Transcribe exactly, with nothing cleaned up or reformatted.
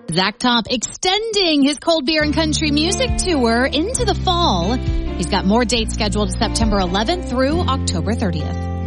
Zach Top extending his cold beer and country music tour into the fall. He's got more dates scheduled September eleventh through October thirtieth.